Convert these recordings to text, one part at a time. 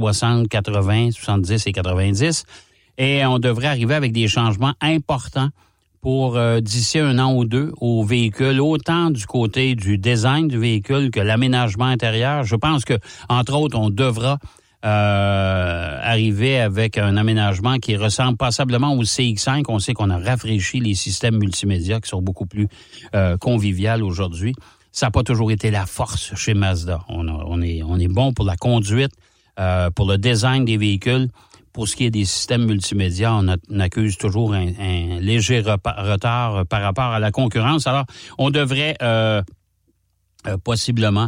60, 80, 70 et 90. Et on devrait arriver avec des changements importants pour d'ici 1 an ou 2 au véhicule, autant du côté du design du véhicule que l'aménagement intérieur. Je pense que, entre autres, on devra arriver avec un aménagement qui ressemble passablement au CX-5. On sait qu'on a rafraîchi les systèmes multimédia qui sont beaucoup plus conviviales aujourd'hui. Ça n'a pas toujours été la force chez Mazda. On est bon pour la conduite, pour le design des véhicules. Pour ce qui est des systèmes multimédia, on accuse toujours un léger retard par rapport à la concurrence. Alors, on devrait possiblement...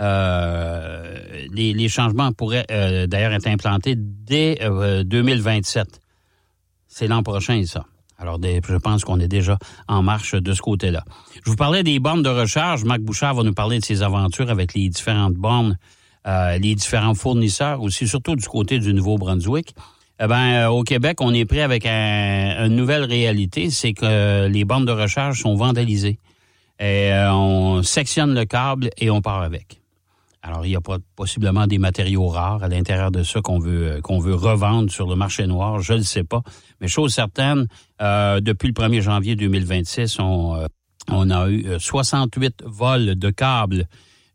les changements pourraient d'ailleurs être implantés dès 2027. C'est l'an prochain, ça. Alors, je pense qu'on est déjà en marche de ce côté-là. Je vous parlais des bornes de recharge. Marc Bouchard va nous parler de ses aventures avec les différentes bornes, les différents fournisseurs, aussi surtout du côté du Nouveau-Brunswick. Au Québec, on est prêt avec une nouvelle réalité, c'est que les bornes de recharge sont vandalisées. Et on sectionne le câble et on part avec. Alors, il y a possiblement des matériaux rares à l'intérieur de ça qu'on veut revendre sur le marché noir, je ne le sais pas. Mais chose certaine, depuis le 1er janvier 2026, on a eu 68 vols de câbles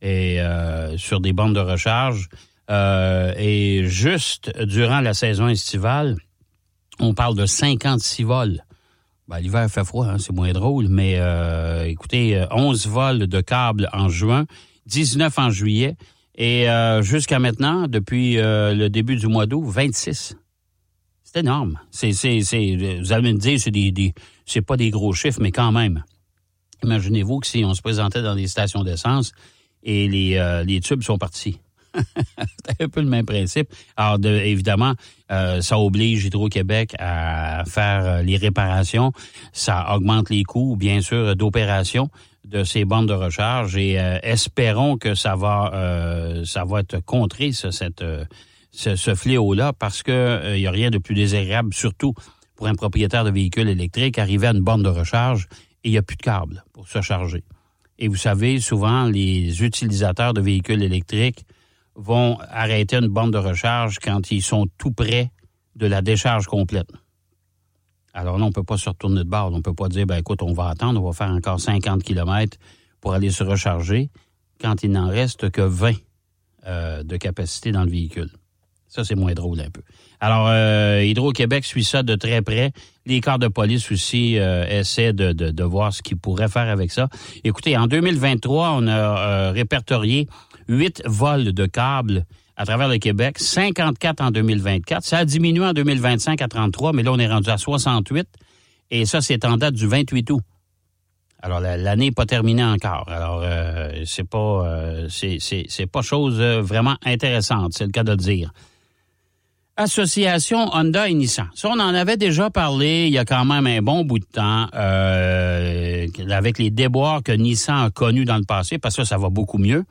sur des bornes de recharge. Et juste durant la saison estivale, on parle de 56 vols. L'hiver fait froid, hein, c'est moins drôle, mais écoutez, 11 vols de câbles en juin, 19 en juillet, et jusqu'à maintenant, depuis le début du mois d'août, 26. C'est énorme. Vous allez me dire, c'est pas des gros chiffres, mais quand même. Imaginez-vous que si on se présentait dans des stations d'essence et les tubes sont partis. C'est un peu le même principe. Alors, évidemment, ça oblige Hydro-Québec à faire les réparations. Ça augmente les coûts, bien sûr, d'opération de ces bornes de recharge et espérons que ça va être contré, ce fléau-là, parce que il y a rien de plus désagréable, surtout pour un propriétaire de véhicule électrique, arriver à une borne de recharge et il n'y a plus de câble pour se charger. Et vous savez, souvent, les utilisateurs de véhicules électriques vont arrêter une borne de recharge quand ils sont tout près de la décharge complète. Alors là, on ne peut pas se retourner de bord. On ne peut pas dire, écoute, on va attendre, on va faire encore 50 km pour aller se recharger quand il n'en reste que 20 de capacité dans le véhicule. Ça, c'est moins drôle un peu. Alors, Hydro-Québec suit ça de très près. Les corps de police aussi essaient de voir ce qu'ils pourraient faire avec ça. Écoutez, en 2023, on a répertorié 8 vols de câbles à travers le Québec, 54 en 2024. Ça a diminué en 2025 à 33, mais là, on est rendu à 68. Et ça, c'est en date du 28 août. Alors, l'année n'est pas terminée encore. Alors, c'est pas chose vraiment intéressante, c'est le cas de le dire. Association Honda et Nissan. Ça, on en avait déjà parlé il y a quand même un bon bout de temps avec les déboires que Nissan a connus dans le passé, parce que ça va beaucoup mieux.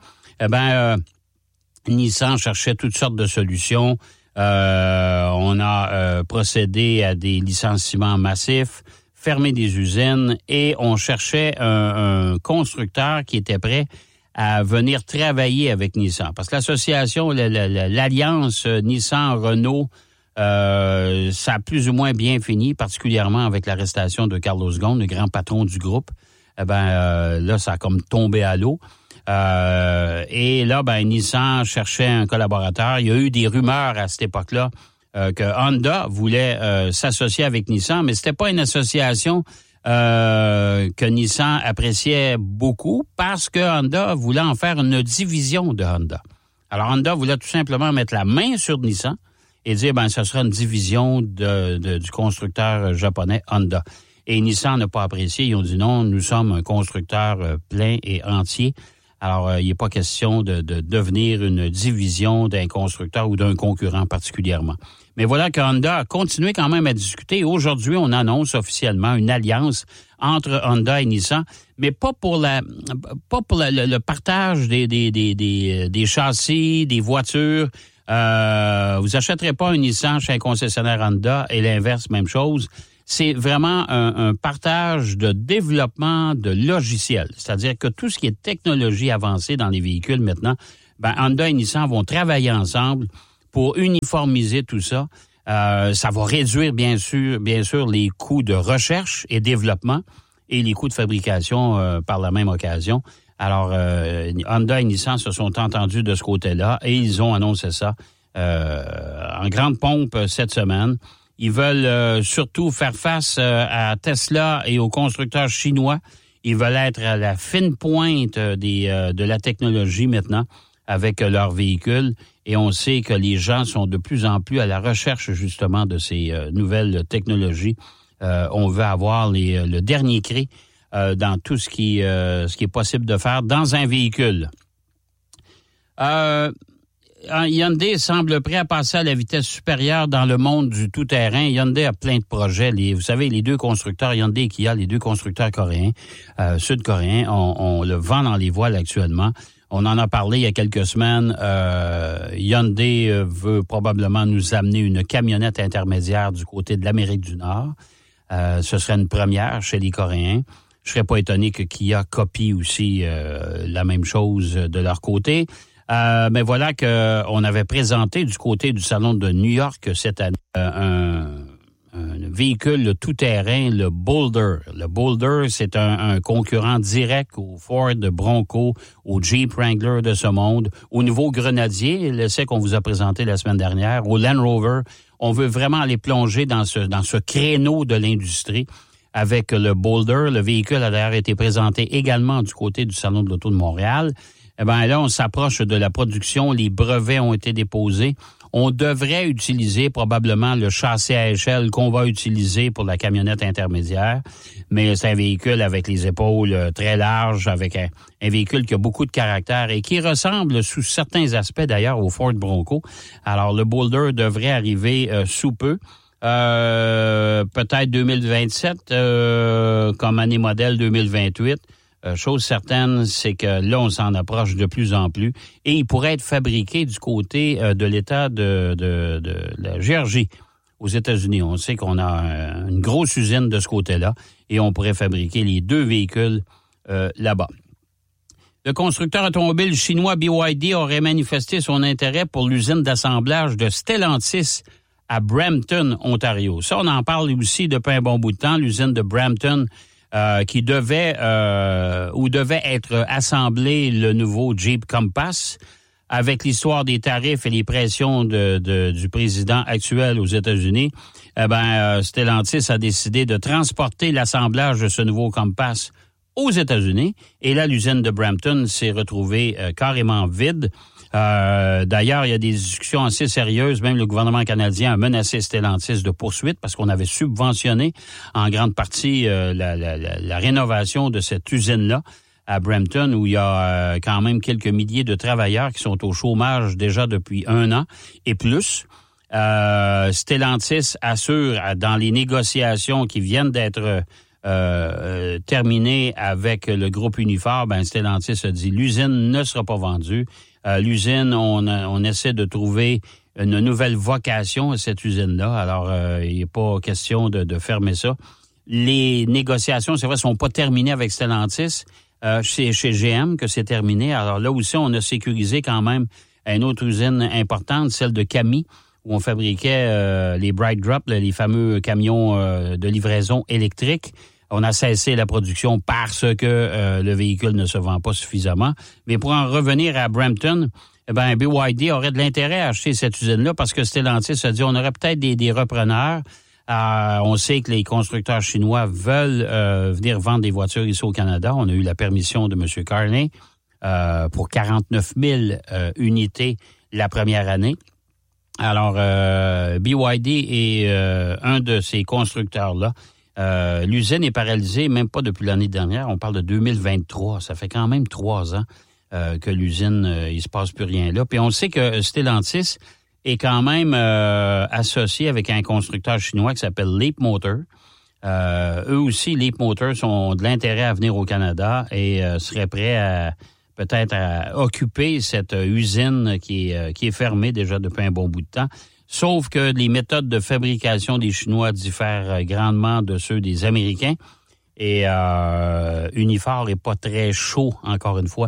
Nissan cherchait toutes sortes de solutions. On a procédé à des licenciements massifs, fermé des usines et on cherchait un constructeur qui était prêt à venir travailler avec Nissan. Parce que l'association, l'alliance Nissan-Renault, ça a plus ou moins bien fini, particulièrement avec l'arrestation de Carlos Ghosn, le grand patron du groupe. Là, ça a comme tombé à l'eau. Et là, Nissan cherchait un collaborateur. Il y a eu des rumeurs à cette époque-là que Honda voulait s'associer avec Nissan, mais c'était pas une association que Nissan appréciait beaucoup parce que Honda voulait en faire une division de Honda. Alors, Honda voulait tout simplement mettre la main sur Nissan et dire, ce sera une division du constructeur japonais Honda. Et Nissan n'a pas apprécié. Ils ont dit non, nous sommes un constructeur plein et entier. Alors, il n'est pas question de devenir une division d'un constructeur ou d'un concurrent particulièrement. Mais voilà que Honda a continué quand même à discuter. Aujourd'hui, on annonce officiellement une alliance entre Honda et Nissan, mais pas pour le partage des châssis, des voitures. Vous achèterez pas un Nissan chez un concessionnaire Honda et l'inverse, même chose. C'est vraiment un partage de développement de logiciels. C'est-à-dire que tout ce qui est technologie avancée dans les véhicules maintenant, Honda et Nissan vont travailler ensemble pour uniformiser tout ça. Ça va réduire, bien sûr, les coûts de recherche et développement et les coûts de fabrication par la même occasion. Alors, Honda et Nissan se sont entendus de ce côté-là et ils ont annoncé ça en grande pompe cette semaine. Ils veulent surtout faire face à Tesla et aux constructeurs chinois. Ils veulent être à la fine pointe de la technologie maintenant avec leurs véhicules. Et on sait que les gens sont de plus en plus à la recherche justement de ces nouvelles technologies. On veut avoir le dernier cri dans tout ce qui est possible de faire dans un véhicule. Hyundai semble prêt à passer à la vitesse supérieure dans le monde du tout-terrain. Hyundai a plein de projets. Vous savez, les deux constructeurs, Hyundai et Kia, les deux constructeurs coréens, sud-coréens, on le vend dans les voiles actuellement. On en a parlé il y a quelques semaines. Hyundai veut probablement nous amener une camionnette intermédiaire du côté de l'Amérique du Nord. Ce serait une première chez les Coréens. Je serais pas étonné que Kia copie aussi la même chose de leur côté. Mais voilà qu'on avait présenté du côté du Salon de New York cette année un véhicule tout-terrain, le Boulder. Le Boulder, c'est un concurrent direct au Ford Bronco, au Jeep Wrangler de ce monde, au nouveau Grenadier, l'essai qu'on vous a présenté la semaine dernière, au Land Rover. On veut vraiment aller plonger dans ce créneau de l'industrie avec le Boulder. Le véhicule a d'ailleurs été présenté également du côté du Salon de l'Auto de Montréal. Eh bien là, on s'approche de la production. Les brevets ont été déposés. On devrait utiliser probablement le châssis à échelle qu'on va utiliser pour la camionnette intermédiaire. Mais c'est un véhicule avec les épaules très larges, avec un véhicule qui a beaucoup de caractère et qui ressemble sous certains aspects d'ailleurs au Ford Bronco. Alors, le Boulder devrait arriver sous peu. Peut-être 2027 comme année modèle 2028. Chose certaine, c'est que là, on s'en approche de plus en plus. Et il pourrait être fabriqué du côté de l'État de la Géorgie, aux États-Unis. On sait qu'on a une grosse usine de ce côté-là et on pourrait fabriquer les deux véhicules là-bas. Le constructeur automobile chinois BYD aurait manifesté son intérêt pour l'usine d'assemblage de Stellantis à Brampton, Ontario. Ça, on en parle aussi depuis un bon bout de temps, l'usine de Brampton, qui devait être assemblé le nouveau Jeep Compass. Avec l'histoire des tarifs et les pressions du président actuel aux États-Unis, Stellantis a décidé de transporter l'assemblage de ce nouveau Compass aux États-Unis. Et là, l'usine de Brampton s'est retrouvée carrément vide. D'ailleurs, il y a des discussions assez sérieuses. Même le gouvernement canadien a menacé Stellantis de poursuite parce qu'on avait subventionné en grande partie la rénovation de cette usine-là à Brampton, où il y a quand même quelques milliers de travailleurs qui sont au chômage déjà depuis 1 an et plus. Stellantis assure dans les négociations qui viennent d'être terminées avec le groupe Unifor, Stellantis a dit l'usine ne sera pas vendue. L'usine, on essaie de trouver une nouvelle vocation à cette usine-là. Alors, il n'est pas question de fermer ça. Les négociations, c'est vrai, sont pas terminées avec Stellantis. Chez GM que c'est terminé. Alors là aussi, on a sécurisé quand même une autre usine importante, celle de Cami, où on fabriquait les Bright Drop, les fameux camions de livraison électrique. On a cessé la production parce que le véhicule ne se vend pas suffisamment. Mais pour en revenir à Brampton, BYD aurait de l'intérêt à acheter cette usine-là parce que Stellantis a dit on aurait peut-être des repreneurs. On sait que les constructeurs chinois veulent venir vendre des voitures ici au Canada. On a eu la permission de M. Carney pour 49 000 unités la première année. Alors, BYD est un de ces constructeurs-là. L'usine est paralysée, même pas depuis l'année dernière. On parle de 2023. Ça fait quand même 3 ans que l'usine, il se passe plus rien là. Puis on sait que Stellantis est quand même associé avec un constructeur chinois qui s'appelle Leapmotor. Eux aussi, Leapmotor, ont de l'intérêt à venir au Canada et seraient prêts à peut-être à occuper cette usine qui est fermée déjà depuis un bon bout de temps. Sauf que les méthodes de fabrication des Chinois diffèrent grandement de ceux des Américains. Et Unifor est pas très chaud, encore une fois,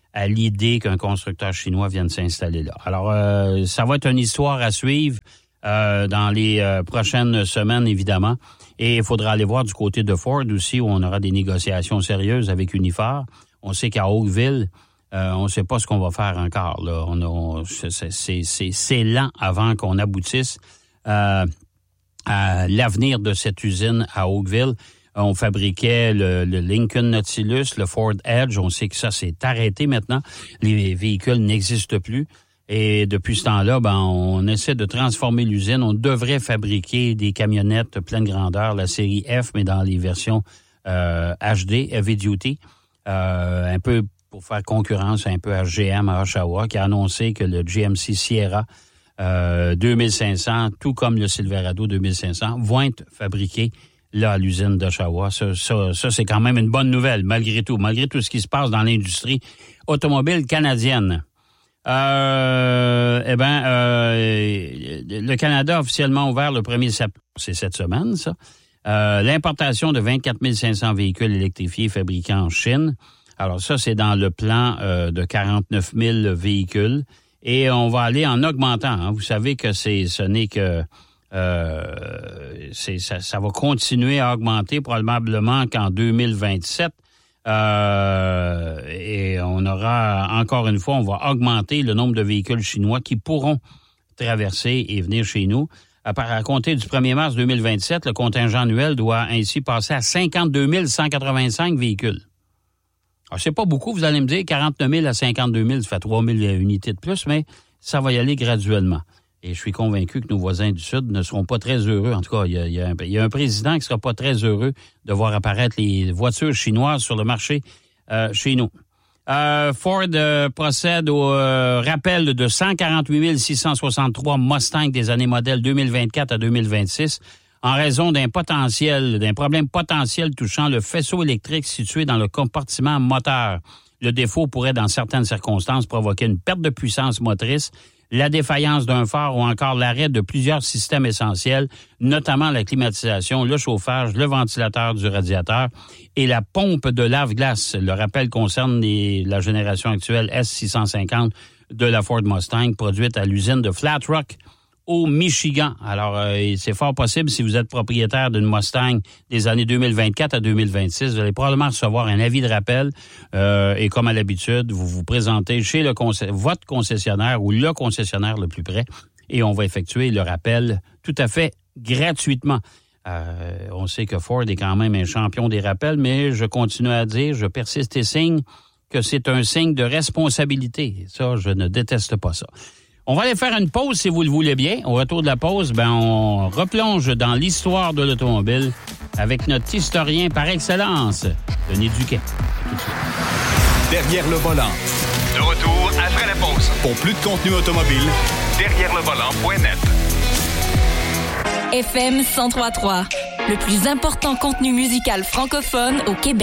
à l'idée qu'un constructeur chinois vienne s'installer là. Alors, ça va être une histoire à suivre dans les prochaines semaines, évidemment. Et il faudra aller voir du côté de Ford aussi, où on aura des négociations sérieuses avec Unifor. On sait qu'à Oakville, on ne sait pas ce qu'on va faire encore. Là. C'est lent avant qu'on aboutisse à l'avenir de cette usine à Oakville. On fabriquait le Lincoln Nautilus, le Ford Edge. On sait que ça s'est arrêté maintenant. Les véhicules n'existent plus. Et depuis ce temps-là, on essaie de transformer l'usine. On devrait fabriquer des camionnettes pleine grandeur, la série F, mais dans les versions HD, Heavy Duty, un peu pour faire concurrence un peu à GM à Oshawa, qui a annoncé que le GMC Sierra 2500, tout comme le Silverado 2500, vont être fabriqués là à l'usine d'Oshawa. Ça, c'est quand même une bonne nouvelle, malgré tout ce qui se passe dans l'industrie automobile canadienne. Le Canada a officiellement ouvert le 1er septembre, c'est cette semaine, ça. L'importation de 24 500 véhicules électrifiés fabriqués en Chine. Alors ça, c'est dans le plan de 49 000 véhicules. Et on va aller en augmentant. Hein. Vous savez que ça va continuer à augmenter probablement qu'en 2027. Et on aura, encore une fois, on va augmenter le nombre de véhicules chinois qui pourront traverser et venir chez nous. À compter du 1er mars 2027, le contingent annuel doit ainsi passer à 52 185 véhicules. Alors, c'est pas beaucoup, vous allez me dire, 49 000 à 52 000, ça fait 3 000 unités de plus, mais ça va y aller graduellement. Et je suis convaincu que nos voisins du Sud ne seront pas très heureux. En tout cas, il y a un président qui sera pas très heureux de voir apparaître les voitures chinoises sur le marché chez nous. Ford procède au rappel de 148 663 Mustang des années modèles 2024 à 2026 en raison d'un problème potentiel touchant le faisceau électrique situé dans le compartiment moteur. Le défaut pourrait, dans certaines circonstances, provoquer une perte de puissance motrice, la défaillance d'un phare ou encore l'arrêt de plusieurs systèmes essentiels, notamment la climatisation, le chauffage, le ventilateur du radiateur et la pompe de lave-glace. Le rappel concerne la génération actuelle S650 de la Ford Mustang produite à l'usine de Flat Rock au Michigan. Alors, c'est fort possible, si vous êtes propriétaire d'une Mustang des années 2024 à 2026, vous allez probablement recevoir un avis de rappel et comme à l'habitude, vous vous présentez chez votre concessionnaire ou le concessionnaire le plus près et on va effectuer le rappel tout à fait gratuitement. On sait que Ford est quand même un champion des rappels, mais je continue à dire, je persiste et signe que c'est un signe de responsabilité. Ça, je ne déteste pas ça. On va aller faire une pause, si vous le voulez bien. Au retour de la pause, on replonge dans l'histoire de l'automobile avec notre historien par excellence, Denis Duquet. Derrière le volant. De retour après la pause. Pour plus de contenu automobile, derrièreLevolant.net. FM 103.3, le plus important contenu musical francophone au Québec.